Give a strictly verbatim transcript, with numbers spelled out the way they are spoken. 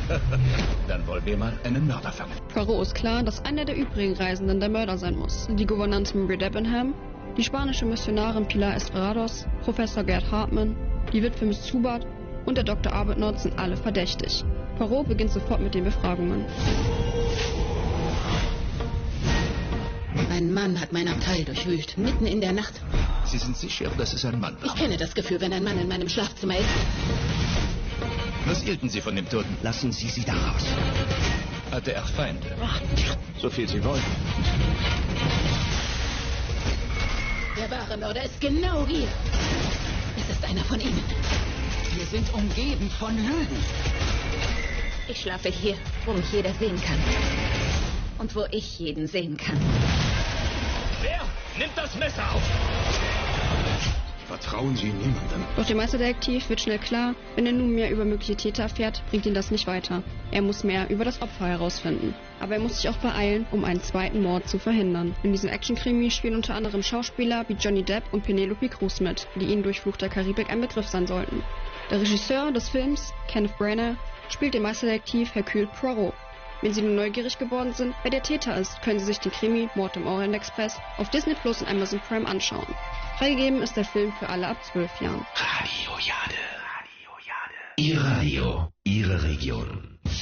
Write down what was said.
Dann wollen wir mal einen Mörder fangen. Poirot ist klar, dass einer der übrigen Reisenden der Mörder sein muss. Die Gouvernante Marie Debenham, die spanische Missionarin Pilar Estrados, Professor Gerd Hartmann, die Witwe Miss Zubat und der Doktor Arbuthnot sind alle verdächtig. Poirot beginnt sofort mit den Befragungen. Ein Mann hat mein Abteil durchwühlt, mitten in der Nacht. Sie sind sicher, dass es ein Mann war? Ich kenne das Gefühl, wenn ein Mann in meinem Schlafzimmer ist. Was hielten Sie von dem Toten? Lassen Sie sie da raus. Hatte er Feinde? So viel Sie wollen. Der wahre Mörder ist genau hier. Es ist einer von ihnen. Wir sind umgeben von Lügen. Ich schlafe hier, wo mich jeder sehen kann. Und wo ich jeden sehen kann. Wer nimmt das Messer auf? Vertrauen Sie niemandem. Doch dem Meisterdetektiv wird schnell klar, wenn er nun mehr über mögliche Täter erfährt, bringt ihn das nicht weiter. Er muss mehr über das Opfer herausfinden. Aber er muss sich auch beeilen, um einen zweiten Mord zu verhindern. In diesem Action-Krimi spielen unter anderem Schauspieler wie Johnny Depp und Penelope Cruz mit, die ihnen durch Fluch der Karibik ein Begriff sein sollten. Der Regisseur des Films, Kenneth Branagh, spielt den Meisterdetektiv Hercule Poirot. Wenn Sie nun neugierig geworden sind, wer der Täter ist, können Sie sich den Krimi Mord im Orient Express auf Disney Plus und Amazon Prime anschauen. Freigegeben ist der Film für alle ab zwölf Jahren. Radio Jade. Radio Jade. Ihr Radio. Ihre Region.